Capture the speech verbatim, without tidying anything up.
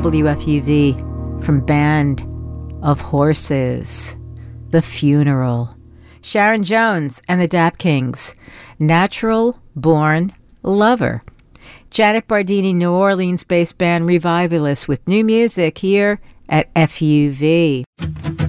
W F U V from Band of Horses, The Funeral. Sharon Jones and the Dap Kings, Natural Born Lover. Janet Bardini, New Orleans-based band Revivalists with new music here at F U V.